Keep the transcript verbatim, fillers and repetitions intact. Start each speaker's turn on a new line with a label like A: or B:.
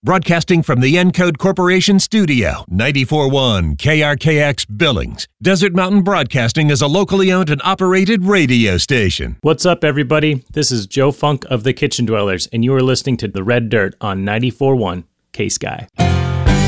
A: Broadcasting from the Encode Corporation studio, ninety-four point one K R K X Billings. Desert Mountain Broadcasting is a locally owned and operated radio station.
B: What's up, everybody? This is Joe Funk of the Kitchen Dwellers, and you are listening to The Red Dirt on ninety-four point one K-Sky.